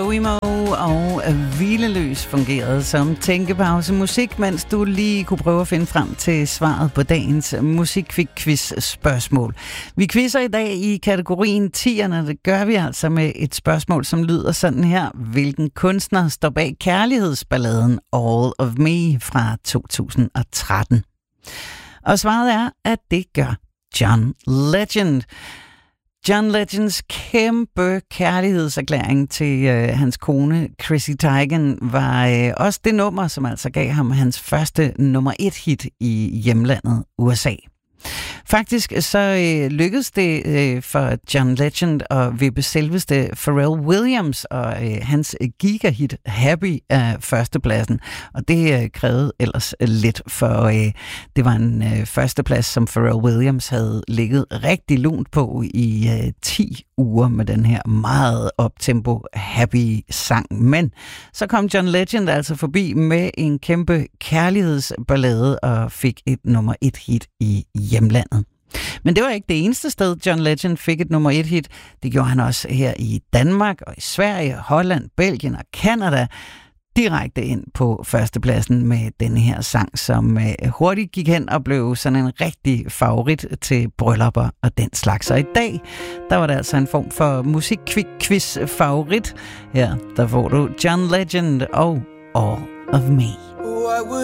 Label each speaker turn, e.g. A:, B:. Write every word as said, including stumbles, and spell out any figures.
A: Emo og Hvileløs fungerede som tænkepause musik, mens du lige kunne prøve at finde frem til svaret på dagens musikquiz-spørgsmål. Vi quizzer i dag i kategorien tierne. Det gør vi altså med et spørgsmål, som lyder sådan her. Hvilken kunstner står bag kærlighedsballaden All of Me fra to tusind og tretten? Og svaret er, at det gør John Legend. John Legends kæmpe kærlighedserklæring til øh, hans kone Chrissy Teigen var øh, også det nummer, som altså gav ham hans første nummer et hit i hjemlandet U S A. Faktisk så øh, lykkedes det øh, for John Legend at vippe selveste Pharrell Williams og øh, hans gigahit Happy af førstepladsen. Og det øh, krævede ellers øh, lidt, for øh, det var en øh, førsteplads, som Pharrell Williams havde ligget rigtig lunt på i øh, ti uger med den her meget optempo Happy sang. Men så kom John Legend altså forbi med en kæmpe kærlighedsballade og fik et nummer et hit i hjemlandet. Men det var ikke det eneste sted, John Legend fik et nummer et hit. Det gjorde han også her i Danmark og i Sverige, Holland, Belgien og Canada. Direkte ind på førstepladsen med denne her sang, som hurtigt gik hen og blev sådan en rigtig favorit til bryllupper og den slags. Og i dag, der var det altså en form for musikquiz favorit. Her, der får du John Legend og All of Me.